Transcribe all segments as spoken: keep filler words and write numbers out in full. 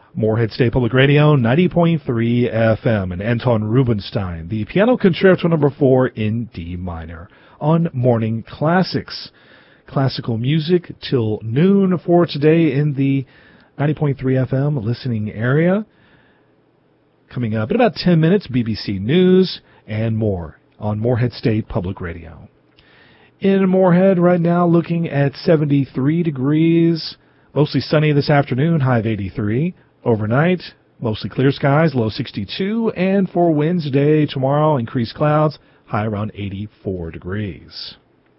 Morehead State Public Radio, ninety point three F M, and Anton Rubinstein, the Piano Concerto number four in D minor, on Morning Classics. Classical music till noon for today in the ninety point three F M listening area. Coming up in about ten minutes, B B C News and more on Morehead State Public Radio. In Morehead right now, looking at seventy-three degrees, mostly sunny this afternoon, high of eighty-three. Overnight, mostly clear skies, low sixty-two. And for Wednesday, tomorrow, increased clouds, high around eighty-four degrees.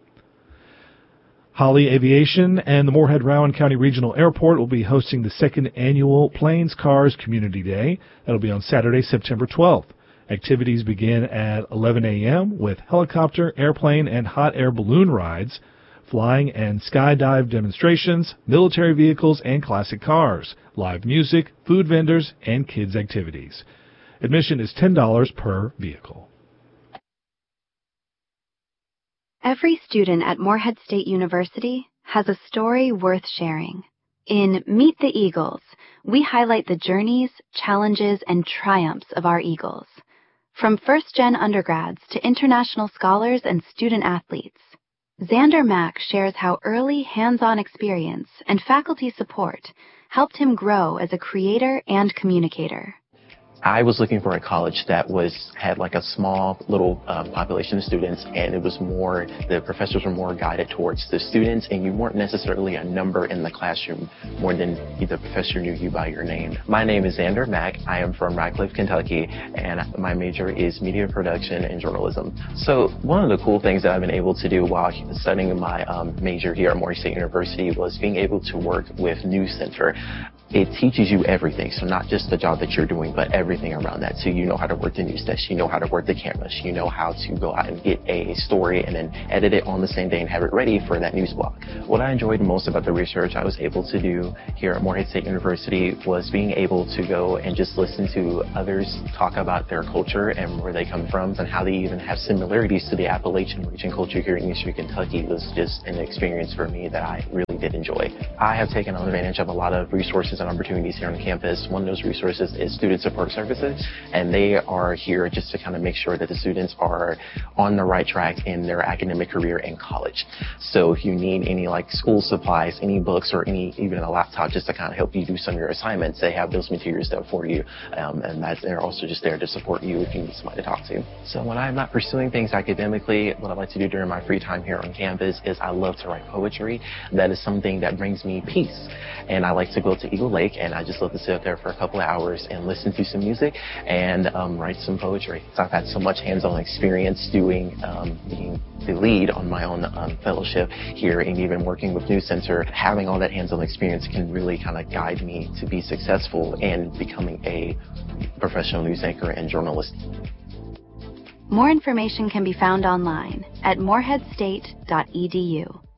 Holly Aviation and the Morehead-Rowan County Regional Airport will be hosting the second annual Planes Cars Community Day. That'll be on Saturday, September twelfth. Activities begin at eleven a.m. with helicopter, airplane, and hot air balloon rides, flying and skydive demonstrations, military vehicles, and classic cars, live music, food vendors, and kids' activities. Admission is ten dollars per vehicle. Every student at Morehead State University has a story worth sharing. In Meet the Eagles, we highlight the journeys, challenges, and triumphs of our Eagles. From first-gen undergrads to international scholars and student athletes, Xander Mack shares how early hands-on experience and faculty support helped him grow as a creator and communicator. I was looking for a college that was had like a small little uh, population of students, and it was more, the professors were more guided towards the students, and you weren't necessarily a number in the classroom more than the professor knew you by your name. My name is Xander Mack. I am from Radcliffe, Kentucky, and my major is media production and journalism. So one of the cool things that I've been able to do while studying my um, major here at Morehead State University was being able to work with News Center. It teaches you everything, so not just the job that you're doing, but everything around that. So you know how to work the news desk, you know how to work the cameras, you know how to go out and get a story and then edit it on the same day and have it ready for that news block. What I enjoyed most about the research I was able to do here at Morehead State University was being able to go and just listen to others talk about their culture and where they come from and how they even have similarities to the Appalachian region culture here in Eastern Kentucky. It was just an experience for me that I really did enjoy. I have taken advantage of a lot of resources and opportunities here on campus. One of those resources is Student Support Services, and they are here just to kind of make sure that the students are on the right track in their academic career in college. So if you need any like school supplies, any books, or any even a laptop just to kind of help you do some of your assignments, they have those materials there for you, um, and that's, they're also just there to support you if you need somebody to talk to. So when I'm not pursuing things academically, what I like to do during my free time here on campus is I love to write poetry. That is something that brings me peace, and I like to go to Eagle Lake, and I just love to sit up there for a couple of hours and listen to some music and um, write some poetry. So I've had so much hands-on experience doing, um, being the lead on my own um, fellowship here, and even working with News Center. Having all that hands-on experience can really kind of guide me to be successful in becoming a professional news anchor and journalist. More information can be found online at morehead state dot e d u.